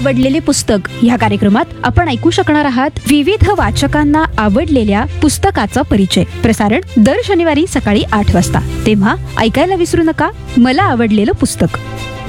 आवडलेले पुस्तक ह्या कार्यक्रमात आपण ऐकू शकणार आहात विविध वाचकांना आवडलेल्या पुस्तकाचा परिचय. प्रसारण दर शनिवारी सकाळी 8 वाजता. तेव्हा ऐकायला विसरू नका मला आवडलेलं पुस्तक.